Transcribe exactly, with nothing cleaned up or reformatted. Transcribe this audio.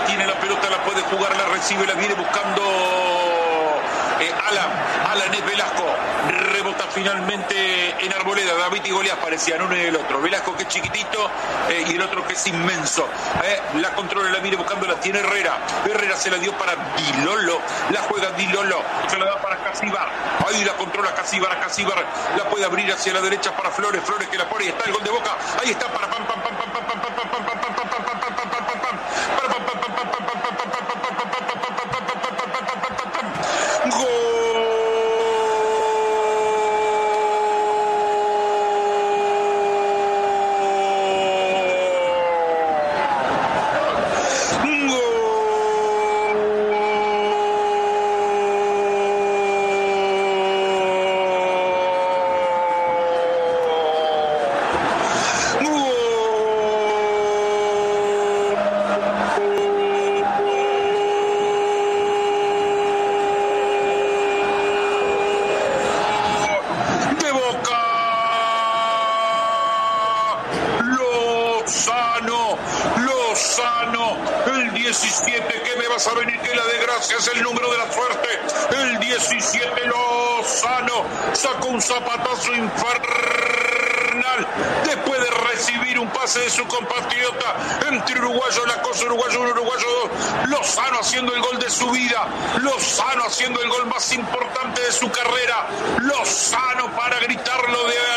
tiene la pelota, la puede jugar, la recibe, la viene buscando eh, Alan, Alan es Velasco, rebota finalmente en Arboleda. David y Goliat parecían uno y el otro, Velasco que es chiquitito eh, y el otro que es inmenso, eh, la controla, la viene buscando, la tiene Herrera, Herrera se la dio para Dilolo, la juega Dilolo, se la da para Casíbar, ahí la controla Casíbar, Casíbar la puede abrir hacia la derecha para Flores, Flores que la pone, y está el gol de Boca, ahí está para pam pam pam pam pam pam pam pam pam pam pam pam pam pam pam pam pam pam. Lozano, el diecisiete, que me vas a venir que la desgracia es el número de la suerte, el diecisiete Lozano sacó un zapatazo infernal después de recibir un pase de su compatriota, entre uruguayo, la cosa uruguayo uno, uruguayo dos, Lozano haciendo el gol de su vida, Lozano haciendo el gol más importante de su carrera, Lozano para gritarlo de